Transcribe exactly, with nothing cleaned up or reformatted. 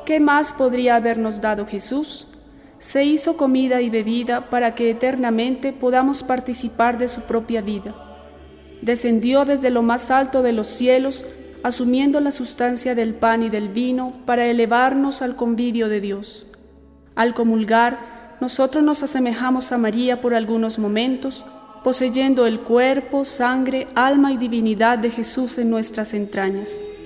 ¿qué más podría habernos dado Jesús? Se hizo comida y bebida para que eternamente podamos participar de su propia vida. Descendió desde lo más alto de los cielos, asumiendo la sustancia del pan y del vino para elevarnos al convivio de Dios. Al comulgar, nosotros nos asemejamos a María por algunos momentos, poseyendo el cuerpo, sangre, alma y divinidad de Jesús en nuestras entrañas.